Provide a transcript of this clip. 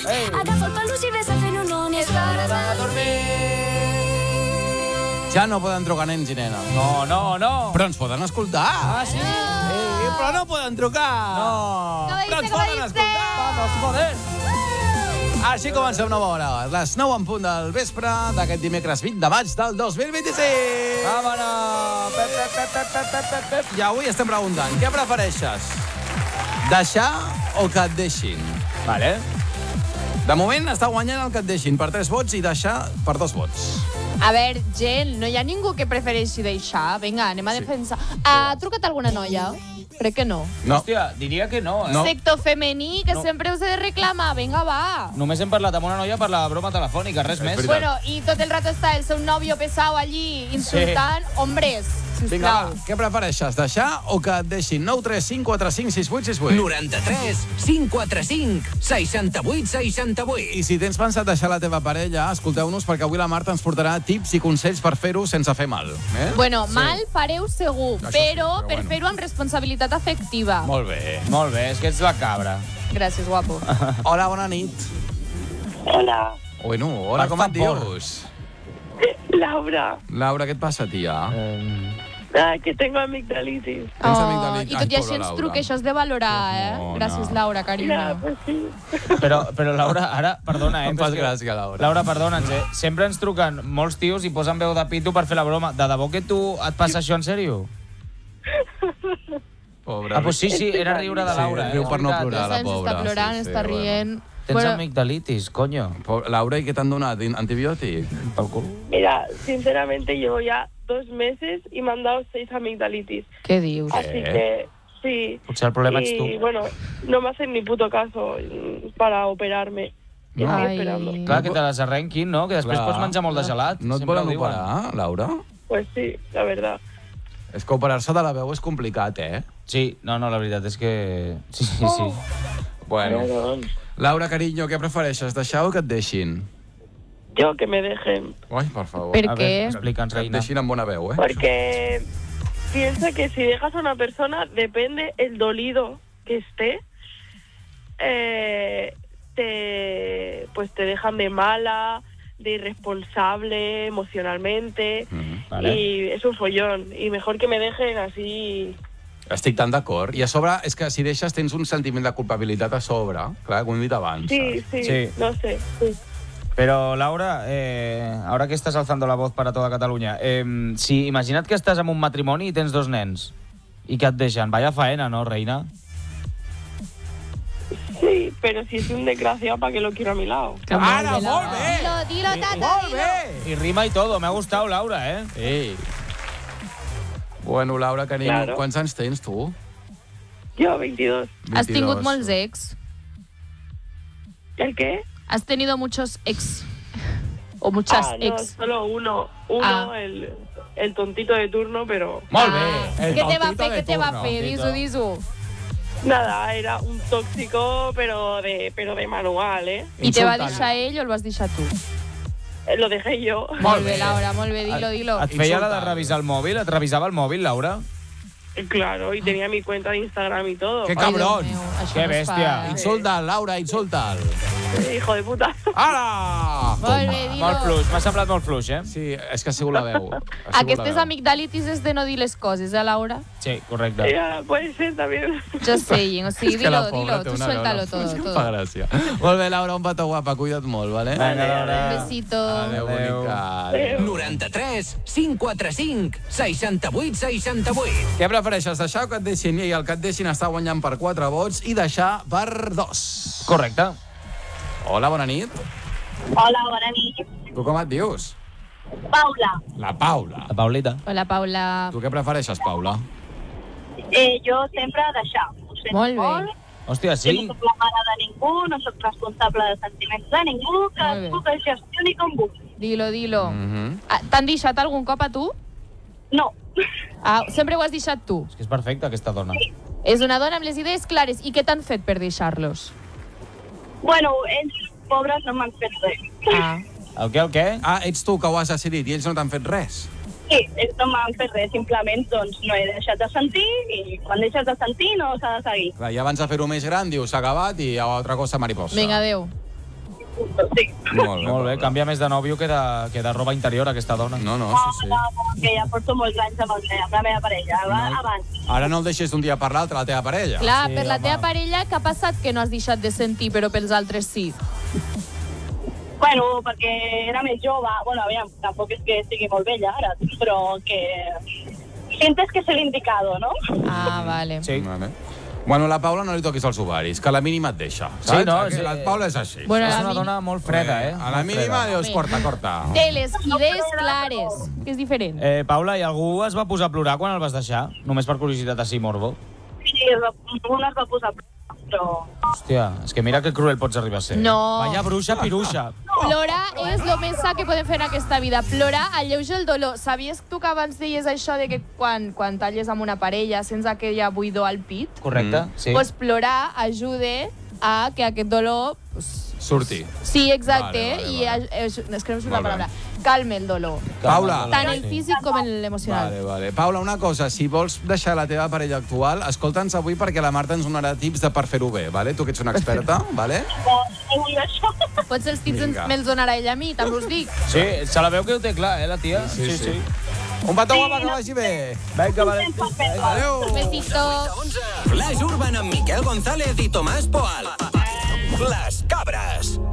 Agafa el peluix i vés a fer un és hora de dormir. Ja no poden trucar nens i nenes. No. Però ens poden escoltar. Ah, sí? Però no poden trucar. No. Però ens poden escoltar. Vamos, joder. Així comença una nova hora. Les 9 en punt del vespre d'aquest dimecres 20 de maig del 2026. Vámonos. Pep. I avui estem preguntant, què prefereixes? Deixar o que et deixin? Vale. De moment està guanyant el que et deixin per 3 vots i deixar per 2 vots. A veure, gent, no hi ha ningú que prefereixi deixar. Vinga, anem a defensar. Ha trucat alguna noia? Crec que no. No. Hòstia, diria que no. No. Sector femení, que sempre us he de reclamar. Vinga, va. Només hem parlat amb una noia per la broma telefònica, res més. veritat. Bueno, i tot el rato està el seu nòvio pesau allí insultant hombres. Vinga, va, Sisplau. què prefereixes, deixar o que et deixin? 9 3 5 4 5 6 8 6 8. 93 545 68 68. I si tens pensat deixar la teva parella, escolteu-nos perquè avui la Marta ens portarà tips i consells per fer-ho sense fer mal. Bueno, mal fareu segur, Això sí, però però per bueno. fer-ho amb responsabilitat afectiva. Molt bé. Molt bé, és que ets la cabra. Gràcies, guapo. Hola, bona nit. Hola, Bueno, hola, Per com et favor. dius? Laura. Laura, què et passa, tia? Que tengo amigdalitis. Tens amigdalitis. I tot i Ai, així ens pobra truca, això has de valorar, Bona. Gràcies, Laura, Ya, carinyo. pues sí. Però Laura, ara, perdona, Em però fas és que- gràcia, Laura. Laura, perdona'ns, Sempre ens truquen molts tios i posen veu de pito per fer la broma. De debò que tu et passa això en sèrio? Pobre. Ah, pues sí, era riure de Laura. riu per no És veritat, plorar, la Ens pobra. està plorant, Sí, sí, està bueno. rient. Tens amigdalitis, coño. Laura, i què t'han donat? Antibiòtic? Pel cul. Mira, sinceramente llevo ya 2 meses y me han dado 6 amigdalitis. Què dius? Así que sí. Potser el problema ets Y tu. bueno, no me hacen ni puto caso para operarme. Y estoy Ai. esperando. Clar, que te les arrenquin, no? Que després Clar. pots menjar molt de gelat. No et Sempre ho volen diuen. operar, Laura? Pues sí, la verdad. És que operar-se de la veu és complicat, Sí, no, la veritat és que... Sí. Bueno. Perdón. Laura, carinyo, què prefereixes, deixar o que et deixin? Yo que me dejen. Ai, per favor. Per A què? veure, explica'ns, Que et reina. deixin amb bona veu, Porque piensa que si dejas a una persona, depende el dolido que esté, te dejan de mala, de irresponsable emocionalmente, Vale. y es un follón. Y mejor que me dejen así. Estic tan d'acord. I a sobre, és que si deixes tens un sentiment de culpabilitat a sobre. Clar, com he dit abans. Sí, sí, Sí. no sé. Sí. Pero, Laura, ahora que estás alzando la voz para toda Cataluña, si imagina't que estàs en un matrimoni i tens 2 nens i que et deixen. Vaya faena, ¿no, reina? Sí, pero si es un desgraciado, ¿para qué lo quiero a mi lado? Ara, molt bé! Dilo, tata, Molt dilo. bé! Y rima y todo. Me ha gustado, Laura, Ei. Bueno, Laura, carinyo, Claro. quants anys tens, tu? Yo, 22. Has 22. tingut molts ex. ¿El qué? Has tenido muchos ex. O muchas No, ex. solo uno. Ah. El tontito de turno, pero Molt bé. El Què te va tontito fer? de Què te va turno. fer? Disu, disu. nada, era un tóxico, pero de manual, ¿eh? I te va Insultant. deixar ell o el vas deixar tu? Lo dejé yo. Molt bé, Laura, molt bé. Dilo. Et feia la de Insultant. revisar el mòbil? Et revisava el mòbil, Laura? Claro, y tenía mi cuenta de Instagram y todo. Que Ai, Déu cabrón. meu, això Que no es bèstia. fa. Insulta'l, Laura, insulta'l. Hijo de puta. Ara! Molt bé, dilo. Molt fluix, m'ha semblat molt fluix, Sí, és que ha sigut la veu. Ha sigut la Aquestes veu. amigdalitis és de no dir les coses, Laura? Sí, correcte. Ya, puede ser también. Just saying, o sigui, És que la dilo, pobra té tu una suéltalo veu, todo, Em todo. fa gràcia. Molt bé, Laura, un petó guapa, cuida't molt, vale? Vinga, Laura. Un besito. Adéu, bonica. Adéu. 93 545 68 68. Què prefereixes, deixar o que et deixin? I el que et deixin està guanyant per 4 vots i deixar per 2. Correcte. Hola, bona nit. Hola, bona nit. Tu com et dius? Paula. La Paula. La Paulita. Hola, Paula. Tu què prefereixes, Paula? Jo sempre deixar. Ho sento Molt bé. molt. Hòstia, Jo sí? no soc la mare de ningú, no soc responsable de sentiments de ningú, cadascú que es gestioni com vulgui. Dilo. Mhm. T'han deixat algun cop a tu? No. Sempre ho has deixat tu. És que és perfecta, aquesta dona. És una dona amb les idees clares. I què t'han fet per deixar-los? Bueno, ells, pobres, no m'han fet res. El què? Ah, ets tu que ho has decidit i ells no t'han fet res. Sí, ells no m'han fet res, simplement doncs, no he deixat de sentir i quan deixes de sentir no s'ha de seguir. Clar, i abans de fer-ho més gran, dius, s'ha acabat i a altra cosa mariposa. Vinga, adéu. justo, sí. Molt bé, canvia més de nòvio que de roba interior, aquesta dona. No, sí. Que ja porto molts anys amb la meva parella, abans. Ara no el deixes d'un dia per l'altre, la teva parella. Clar, per la teva parella, què ha passat que no has deixat de sentir, però pels altres sí? Bueno, perquè era més jove. Bueno, aviam, tampoc és que estigui molt vella ara, però que sientes que és l'indicado, no? Ah, vale. Sí. Vale. Bueno, la Paula no li toquis els ovaris, que a la mínima et deixa. Sí, no, sí. La Paula és així. Bueno, És una dona molt freda, eh? A la mínima dius, corta. Té les idees clares, que és diferent. Paula, i algú es va posar a plorar quan el vas deixar? Només per curiositat així, morbo? Sí, una es va posar però... Hòstia, és que mira que cruel pots arribar a ser. No. Vaya bruixa piruixa. Plorar és el més sa que podem fer en aquesta vida. Plorar alleuja el dolor. Sabies tu que abans deies això de que quan talles amb una parella sents aquella buidor al pit? Correcte, sí. Pues plorar ajuda a que aquest dolor... Surti. Sí, exacte. Vale. I és que no és una Molt bé. paraula. Calme el dolor. Paula. Tant el físic com l'emocional. Vale. Paula, una cosa, si vols deixar la teva parella actual, escolta'ns avui perquè la Marta ens donarà tips per fer-ho bé, vale? Tu que ets una experta, vale? això. Potser els tips Vinga. me'ls donarà ella a mi, també us dic. Sí, se la veu que ho té clar, la tia? Sí. Un petó, guapa, que vagi bé. Vinga, vale. Adéu. Besito. Flash Urban amb Miquel González i Tomàs Poal. Les cabres.